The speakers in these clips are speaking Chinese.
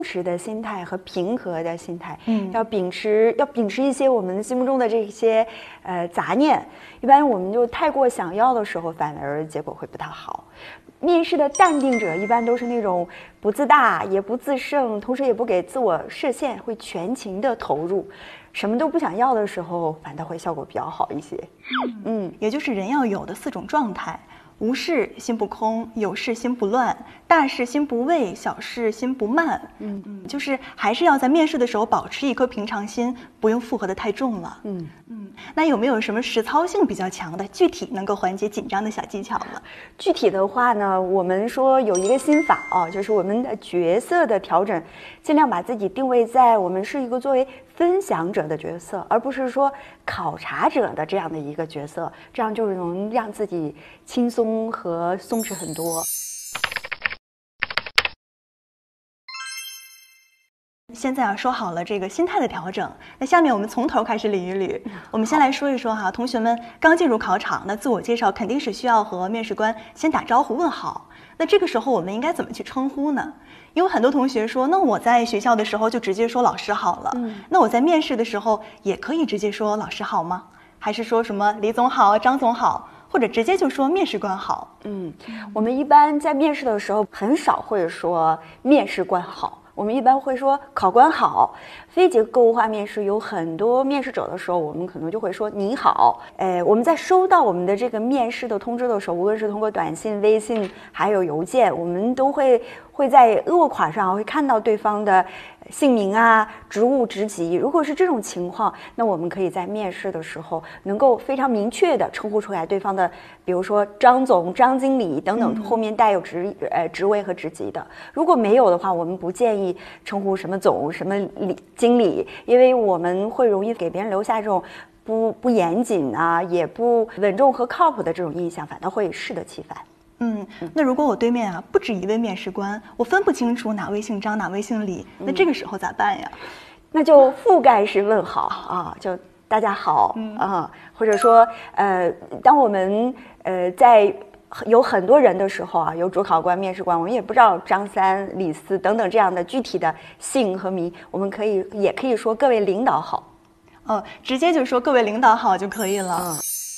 持的心态和平和的心态，要秉持一些我们心目中的这些杂念。一般我们就太过想要的时候，反而结果会不太好。面试的淡定者一般都是那种不自大也不自胜，同时也不给自我设限，会全情的投入。什么都不想要的时候，反倒会效果比较好一些。 也就是人要有的4种状态。无事心不空，有事心不乱，大事心不畏，小事心不慢。就是还是要在面试的时候保持一颗平常心，不用负荷的太重了。那有没有什么实操性比较强的、具体能够缓解紧张的小技巧呢？ 具体的话呢，我们说有一个心法啊，就是我们的角色的调整，尽量把自己定位在我们是一个作为分享者的角色，而不是说考察者的这样的一个角色，这样就能让自己轻松和松弛很多。 现在说好了这个心态的调整，那下面我们从头开始捋一捋。我们先来说一说哈，同学们刚进入考场，那自我介绍肯定是需要和面试官先打招呼问好。那这个时候我们应该怎么去称呼呢？因为很多同学说，那我在学校的时候就直接说老师好了，那我在面试的时候也可以直接说老师好吗？还是说什么李总好、张总好，或者直接就说面试官好？ 我们一般在面试的时候很少会说面试官好。我们一般会说考官好。非结构化面试有很多面试者的时候，我们可能就会说你好。我们在收到我们的这个面试的通知的时候，无论是通过短信、微信还有邮件，我们都会在落款上会看到对方的姓名啊、职务、职级。如果是这种情况，那我们可以在面试的时候能够非常明确的称呼出来对方的，比如说张总、张经理等等，后面带有职位和职级的。如果没有的话，我们不建议称呼什么总、什么经理，因为我们会容易给别人留下这种不严谨啊，也不稳重和靠谱的这种印象，反倒会适得其反。 那如果我对面不止一位面试官，我分不清楚哪位姓张哪位姓李，那这个时候咋办呀？ 那就覆盖式问好啊，就大家好或者说当我们在有很多人的时候啊，有主考官、面试官，我们也不知道张三、李四等等这样的具体的姓和名，我们也可以说各位领导好。 直接就说各位领导好就可以了。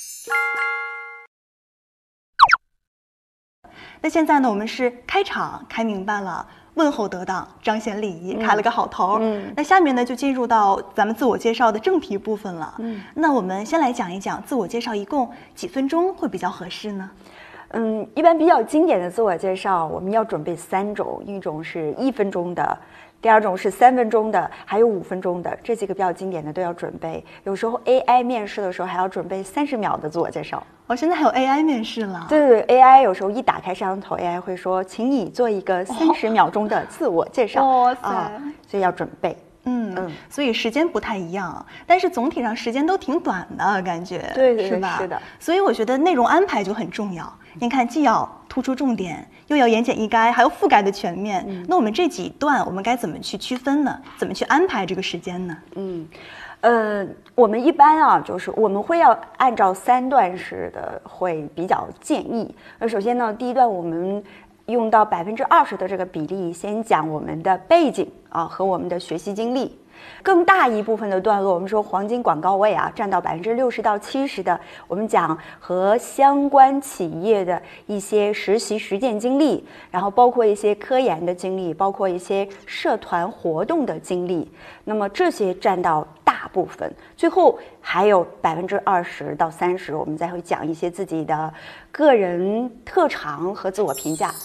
那现在呢，我们是开场开明白了，问候得当，彰显礼仪，开了个好头。那下面呢就进入到咱们自我介绍的正题部分了。那我们先来讲一讲自我介绍一共几分钟会比较合适呢？ 一般比较经典的自我介绍，我们要准备3种，一种是1分钟的，第2种是3分钟的，还有5分钟的，这几个比较经典的都要准备。有时候 AI 面试的时候还要准备30秒的自我介绍。 现在还有 AI 面试了？ 对，AI 有时候一打开摄像头 ，AI 会说，请你做一个30秒钟的自我介绍。所以要准备。 所以时间不太一样，但是总体上时间都挺短的感觉， 对， 是吧？ 是的。 所以我觉得内容安排就很重要。您看，既要突出重点，又要言简意赅，还要覆盖的全面。那我们这几段我们该怎么去区分呢？怎么去安排这个时间呢？ 我们一般就是我们会要按照3段式的，会比较建议。首先呢，第一段我们用到20%的这个比例，先讲我们的背景和我们的学习经历。更大一部分的段落，我们说黄金广告位占到60%到70%的，我们讲和相关企业的一些实习实践经历，然后包括一些科研的经历，包括一些社团活动的经历。那么这些占到大部分，最后还有20%到30%，我们再会讲一些自己的个人特长和自我评价。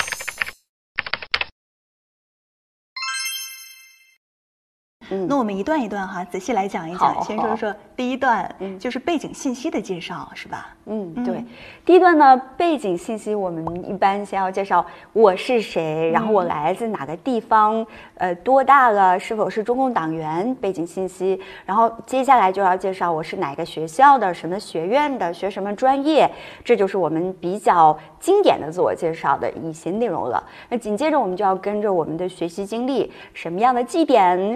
那我们一段一段仔细来讲一讲。先说说第一段，就是背景信息的介绍，是吧？ 对。第一段呢，背景信息我们一般先要介绍我是谁，然后我来自哪个地方，多大了，是否是中共党员，背景信息。然后接下来就要介绍我是哪个学校的，什么学院的，学什么专业，这就是我们比较经典的自我介绍的一些内容了。那紧接着我们就要跟着我们的学习经历，什么样的绩点，什么样的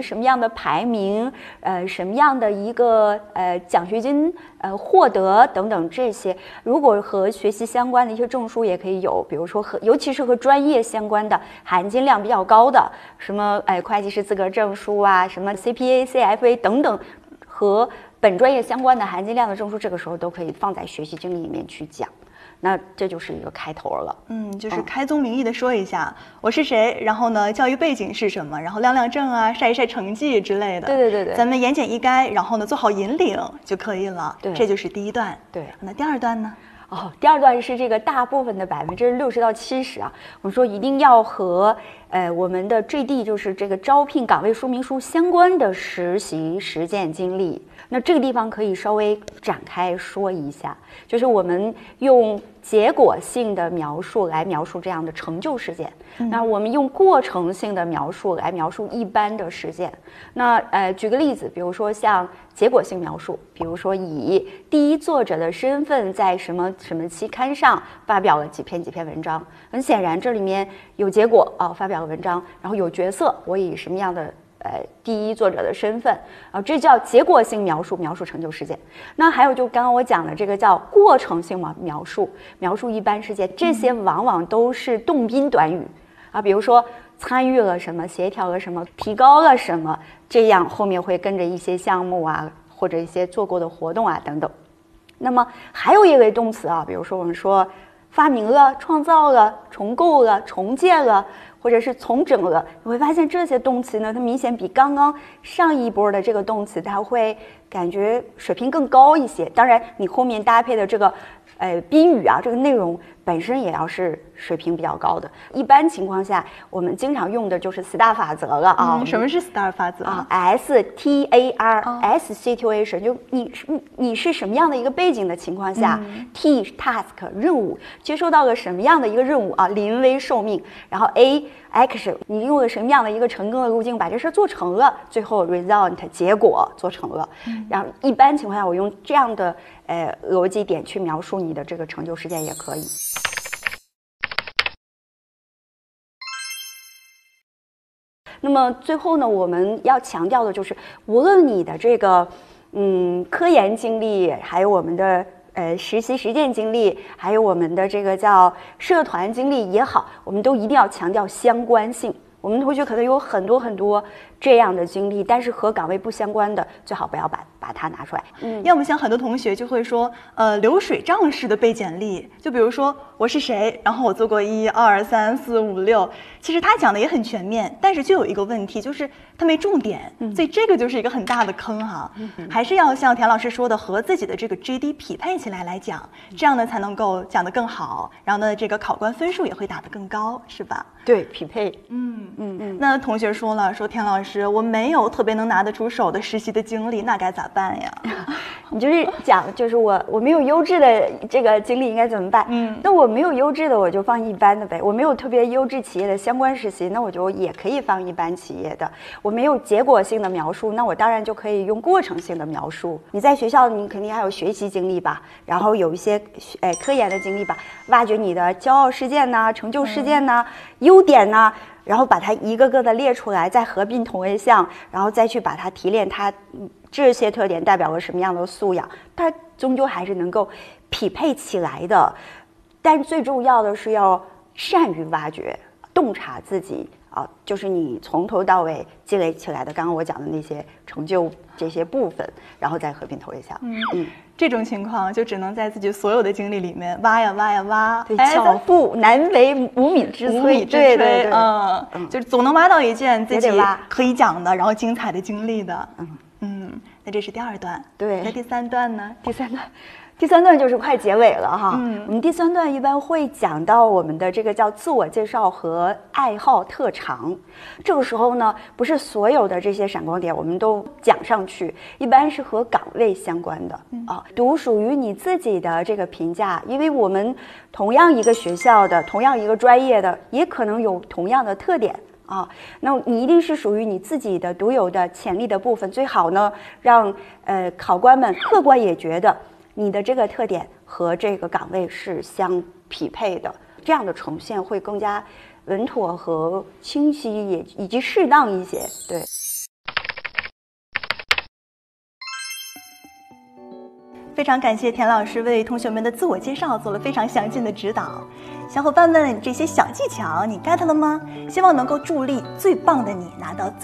的排名，什么样的一个奖学金获得等等这些。如果和学习相关的一些证书也可以有，比如说尤其是和专业相关的含金量比较高的，什么会计师资格证书啊，什么 CPA、CFA 等等，和本专业相关的含金量的证书，这个时候都可以放在学习经历里面去讲。那这就是一个开头了。 就是开宗明义的说一下我是谁，然后呢教育背景是什么，然后亮亮证啊，晒一晒成绩之类的。 对， 咱们言简意赅，然后呢做好引领就可以了。 对， 这就是第一段。 对， 那第二段呢？ 第二段是这个大部分的60%到70%啊，我们说一定要和我们的 JD 就是这个招聘岗位说明书相关的实习实践经历。那这个地方可以稍微展开说一下，就是我们用结果性的描述来描述这样的成就事件，那我们用过程性的描述来描述一般的事件。那举个例子，比如说像结果性描述，比如说以第一作者的身份在什么什么期刊上发表了几篇文章，很显然这里面有结果发表了文章，然后有角色，我以什么样的第一作者的身份这叫结果性描述，描述成就事件。那还有就刚刚我讲的这个叫过程性描述，描述一般事件，这些往往都是动宾短语比如说参与了什么，协调了什么，提高了什么，这样后面会跟着一些项目或者一些做过的活动等等。那么还有一类动词比如说我们说发明了、创造了、重构了、重建了，或者是重整了，你会发现这些动词呢，它明显比刚刚上一波的这个动词，它会感觉水平更高一些。当然，你后面搭配的这个宾语这个内容本身也要是水平比较高的。一般情况下，我们经常用的就是 STAR 法则了什么是 STAR 法则 ？STAR，S situation， 就你是什么样的一个背景的情况下，T task 任务，接收到了什么样的一个任务临危受命，然后 A action， 你用了什么样的一个成功的路径把这事做成了，最后 result 结果做成了。然后一般情况下，我用这样的逻辑点去描述你的这个成就事件也可以。那么最后呢，我们要强调的就是，无论你的这个科研经历，还有我们的实习实践经历，还有我们的这个叫社团经历也好，我们都一定要强调相关性。我们同学可能有很多这样的经历，但是和岗位不相关的，最好不要把它拿出来。 要么像很多同学就会说，流水账式的背简历，就比如说我是谁，然后我做过1、2、3、4、5、6，其实他讲的也很全面，但是就有一个问题，就是他没重点，所以这个就是一个很大的坑还是要像田老师说的，和自己的这个 JD 匹配起来来讲，这样呢才能够讲得更好，然后呢这个考官分数也会打得更高，是吧？ 对，匹配。 那同学说了，说田老师，我没有特别能拿得出手的实习的经历，那该咋办呀？ 你就是讲，就是我没有优质的这个经历应该怎么办？那我没有优质的，我就放一般的呗。我没有特别优质企业的相关实习，那我就也可以放一般企业的。我没有结果性的描述，那我当然就可以用过程性的描述。你在学校，你肯定还有学习经历吧，然后有一些科研的经历吧，挖掘你的骄傲事件呐、成就事件呐、优点呐。然后把它一个个的列出来，再合并同位项，然后再去把它提炼，它这些特点代表了什么样的素养，它终究还是能够匹配起来的。但最重要的是要善于挖掘、洞察自己就是你从头到尾积累起来的，刚刚我讲的那些成就这些部分，然后再合并同位项。 这种情况就只能在自己所有的经历里面挖呀挖呀挖， 对，巧妇难为无米之炊，对， 就是总能挖到一件自己可以讲的，然后精彩的经历的。那这是第二段。 对， 那第三段呢？ 第三段就是快结尾了我们第三段一般会讲到我们的这个叫自我介绍和爱好特长。这个时候呢，不是所有的这些闪光点我们都讲上去，一般是和岗位相关的独属于你自己的这个评价。因为我们同样一个学校的，同样一个专业的，也可能有同样的特点那你一定是属于你自己的独有的潜力的部分，最好呢让考官们客观也觉得你的这个特点和这个岗位是相匹配的，这样的呈现会更加稳妥和清晰，以及适当一些。对。 非常感谢田老师为同学们的自我介绍做了非常详尽的指导。小伙伴们，这些小技巧你 get 了吗？希望能够助力最棒的你拿到